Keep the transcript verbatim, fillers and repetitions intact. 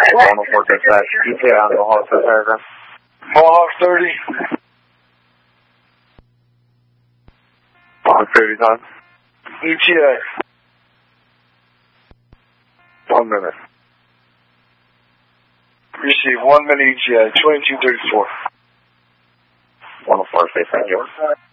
one oh four dispatch. E T A on Mohawk for paragraph. Mohawk thirty. Mohawk thirty time. E T A. One minute. Receive one minute E T A, twenty-two thirty-four. one oh four, say thank you.